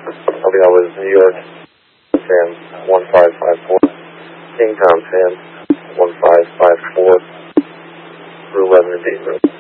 LBL was New York, Sam 1554, Kingstown, Sam 1554, through 11 and 8 room.